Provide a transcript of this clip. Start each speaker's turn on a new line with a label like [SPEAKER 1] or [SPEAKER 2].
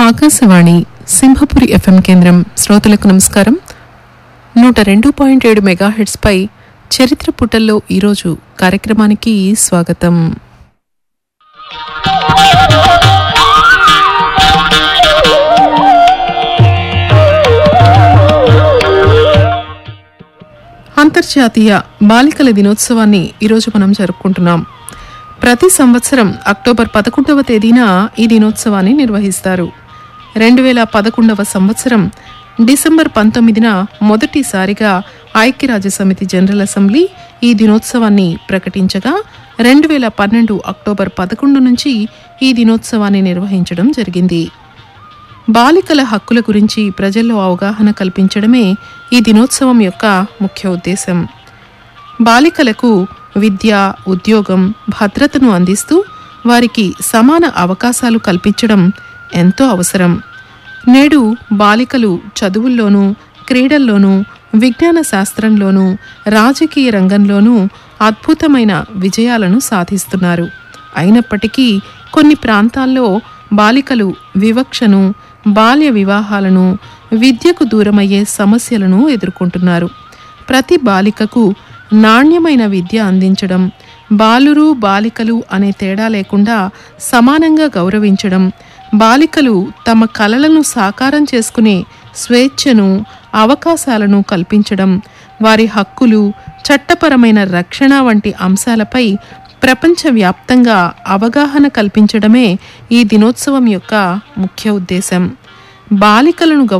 [SPEAKER 1] Akashvani Simhapuri FM కేంద్రం. శ్రోతలకు నమస్కారం. 102.7 మెగాహెర్ట్జ్ పై చరిత్ర పుటల్లో ఈరోజు కార్యక్రమానికి స్వాగతం. అంతర్జాతీయ బాలికల దినోత్సవాన్ని ఈరోజు మనం జరుపుకుంటున్నాం. ప్రతి సంవత్సరం అక్టోబర్ 11వ తేదీన ఈ దినోత్సవాన్ని నిర్వహిస్తారు. 2011వ సంవత్సరం డిసెంబర్ 19న మొదటిసారిగా ఐక్యరాజ్యసమితి జనరల్ అసెంబ్లీ ఈ దినోత్సవాన్ని ప్రకటించగా 2012 అక్టోబర్ 11 నుంచి ఈ దినోత్సవాన్ని నిర్వహించడం జరిగింది. బాలికల హక్కుల గురించి ప్రజల్లో అవగాహన కల్పించడమే ఈ దినోత్సవం యొక్క ముఖ్య ఉద్దేశం. బాలికలకు విద్య, ఉద్యోగం, భద్రతను అందిస్తూ వారికి సమాన అవకాశాలు కల్పించడం ఎంతో అవసరం. నేడు బాలికలు చదువుల్లోనూ, క్రీడల్లోనూ, విజ్ఞాన శాస్త్రంలోనూ, రాజకీయ రంగంలోనూ అద్భుతమైన విజయాలను సాధిస్తున్నారు. అయినప్పటికీ కొన్ని ప్రాంతాల్లో బాలికలు వివక్షను, బాల్య వివాహాలను, విద్యకు దూరమయ్యే సమస్యలను ఎదుర్కొంటున్నారు. ప్రతి బాలికకు నాణ్యమైన విద్య అందించడం, బాలురు బాలికలు అనే తేడా లేకుండా సమానంగా గౌరవించడం, బాలికలు తమ కలలను సాకారం చేసుకునే స్వేచ్ఛను, అవకాశాలను కల్పించడం, వారి హక్కులు, చట్టపరమైన రక్షణ వంటి అంశాలపై ప్రపంచవ్యాప్తంగా అవగాహన కల్పించడమే ఈ దినోత్సవం యొక్క ముఖ్య ఉద్దేశం. బాలికలను